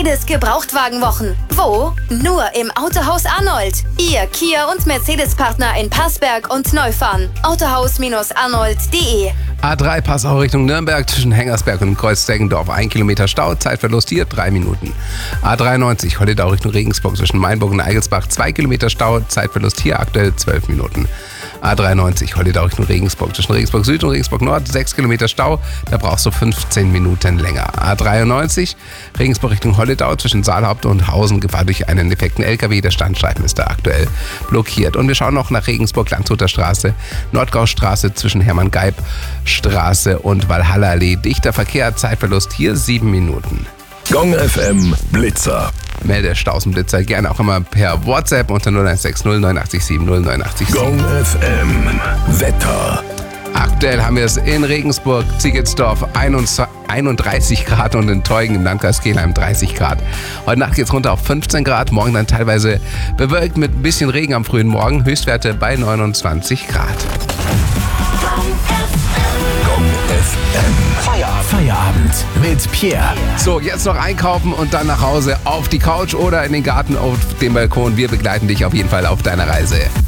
Mercedes Gebrauchtwagenwochen. Wo? Nur im Autohaus Arnold. Ihr Kia- und Mercedes-Partner in Passberg und Neufahren. Autohaus-arnold.de. A3 Passau Richtung Nürnberg zwischen Hengersberg und Kreuz-Deggendorf. 1 Kilometer Stau, Zeitverlust hier 3 Minuten. A93 Holledau Richtung Regensburg zwischen Mainburg und Eigelsbach. 2 Kilometer Stau, Zeitverlust hier aktuell 12 Minuten. A93 Holledau Richtung Regensburg zwischen Regensburg Süd und Regensburg Nord. 6 Kilometer Stau, da brauchst du 15 Minuten länger. A93 Regensburg Richtung Holledau zwischen Saalhaupt und Hausen. Gefahr durch einen defekten LKW. Der Standstreifen ist da aktuell blockiert. Und wir schauen noch nach Regensburg, Landshuter Straße, Nordgaustraße zwischen Hermann-Geib-Straße und Walhalla-Allee. Dichter Verkehr, Zeitverlust hier 7 Minuten. Gong FM Blitzer. Melde Stausenblitzer gerne auch immer per WhatsApp unter 0160 8970 8970. Gong FM Wetter. Aktuell haben wir es in Regensburg, Ziegelsdorf 31 Grad und in Teugen im Landkreis Kelheim 30 Grad. Heute Nacht geht es runter auf 15 Grad, morgen dann teilweise bewölkt mit ein bisschen Regen am frühen Morgen, Höchstwerte bei 29 Grad. Gong FM. Feierabend mit Pierre. So, jetzt noch einkaufen und dann nach Hause auf die Couch oder in den Garten auf dem Balkon. Wir begleiten dich auf jeden Fall auf deiner Reise.